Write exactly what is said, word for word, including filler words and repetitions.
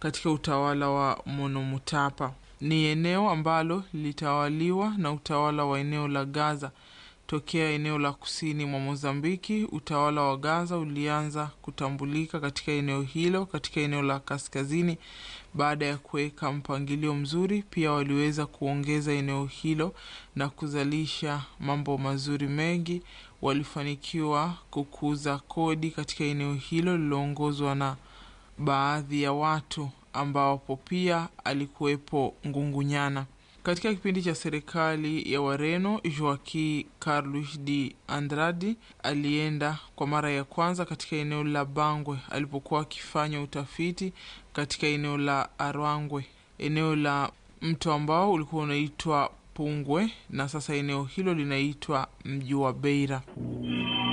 katika utawala wa Monomotapa. Ni eneo ambalo lilitawaliwa na utawala wa eneo la Gaza. Tokea eneo la kusini mwa Mozambiki, utawala wa Gaza ulianza kutambulika katika eneo hilo. Katika eneo la kaskazini, baada ya kuweka mpangilio mzuri, pia waliweza kuongeza eneo hilo na kuzalisha mambo mazuri mengi. Walifanikiwa kukuza kodi katika eneo hilo liloongozwa na baadhi ya watu ambao pia alikuwepo Ngungunyana. Katika kipindi cha serikali ya Wareno, Joaquim Carlos de Andrade alienda kwa mara ya kwanza katika eneo la Bangwe alipokuwa akifanya utafiti katika eneo la Arwangwe, eneo la mto ambao ulikuwa unaitwa Pungwe, na sasa eneo hilo linaitwa Mji wa Beira.